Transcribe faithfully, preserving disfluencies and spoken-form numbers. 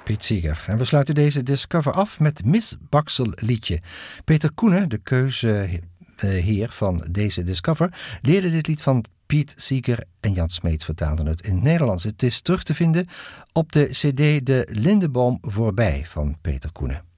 Piet Seeger. En we sluiten deze Discover af met Miss Baxel liedje. Peter Koenen, de keuzeheer van deze Discover, leerde dit lied van Piet Seeger en Jan Smeet vertaalden het in het Nederlands. Het is terug te vinden op de cd De Lindeboom Voorbij van Peter Koenen.